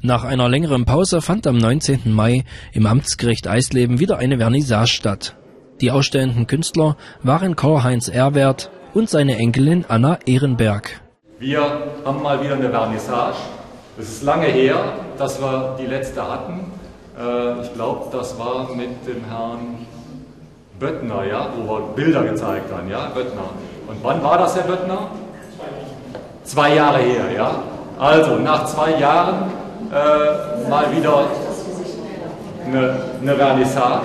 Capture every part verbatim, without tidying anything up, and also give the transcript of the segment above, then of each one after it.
Nach einer längeren Pause fand am neunzehnten Mai im Amtsgericht Eisleben wieder eine Vernissage statt. Die ausstellenden Künstler waren Karl-Heinz Ehrwerth und seine Enkelin Anna Ehrenberg. Wir haben mal wieder eine Vernissage. Es ist lange her, dass wir die letzte hatten. Äh, ich glaube, das war mit dem Herrn Böttner, ja, wo wir Bilder gezeigt haben, ja, Böttner. Und wann war das, Herr Böttner? Zwei Jahre her, ja. Also, nach zwei Jahren äh, mal wieder eine, eine Vernissage.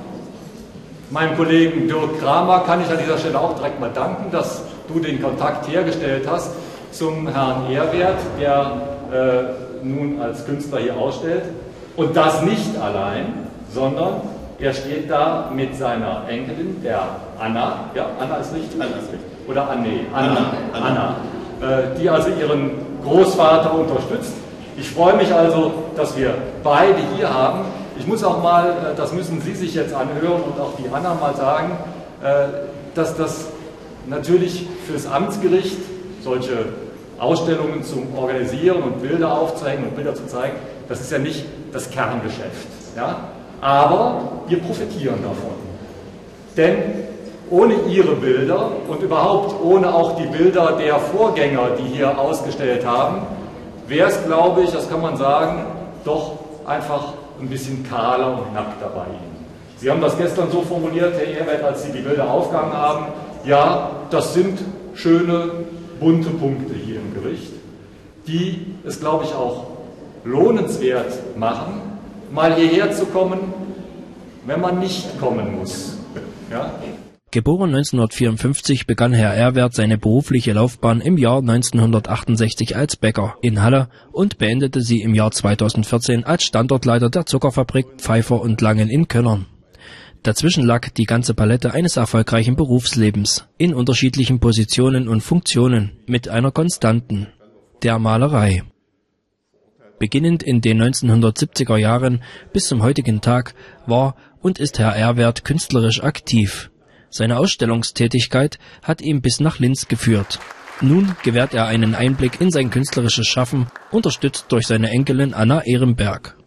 Meinem Kollegen Dirk Kramer kann ich an dieser Stelle auch direkt mal danken, dass du den Kontakt hergestellt hast zum Herrn Ehrwerth, der äh, nun als Künstler hier ausstellt. Und das nicht allein, sondern er steht da mit seiner Enkelin, der Anna. Ja, Anna ist richtig? Anna ist richtig. Oder Anne? Anna. Anna. Anna. Äh, die also ihren Großvater unterstützt. Ich freue mich also, dass wir beide hier haben. Ich muss auch mal, das müssen Sie sich jetzt anhören und auch die Anna mal sagen, dass das natürlich fürs Amtsgericht solche Ausstellungen zum Organisieren und Bilder aufzeigen und Bilder zu zeigen, das ist ja nicht das Kerngeschäft. Ja? Aber wir profitieren davon. Denn ohne Ihre Bilder und überhaupt ohne auch die Bilder der Vorgänger, die hier ausgestellt haben, wäre es, glaube ich, das kann man sagen, doch einfach ein bisschen kahler und nackter bei Ihnen. Sie haben das gestern so formuliert, Herr Ehrwerth, als Sie die Bilder aufgehangen haben, ja, das sind schöne, bunte Punkte hier im Gericht, die es, glaube ich, auch lohnenswert machen, mal hierher zu kommen, wenn man nicht kommen muss. Ja? Geboren neunzehnhundertvierundfünfzig begann Herr Ehrwerth seine berufliche Laufbahn im Jahr neunzehnhundertachtundsechzig als Bäcker in Halle und beendete sie im Jahr zweitausendvierzehn als Standortleiter der Zuckerfabrik Pfeiffer und Langen in Köllern. Dazwischen lag die ganze Palette eines erfolgreichen Berufslebens in unterschiedlichen Positionen und Funktionen mit einer Konstanten, der Malerei. Beginnend in den neunzehnhundertsiebziger Jahren bis zum heutigen Tag war und ist Herr Ehrwerth künstlerisch aktiv. Seine Ausstellungstätigkeit hat ihn bis nach Linz geführt. Nun gewährt er einen Einblick in sein künstlerisches Schaffen, unterstützt durch seine Enkelin Anna Ehrenberg.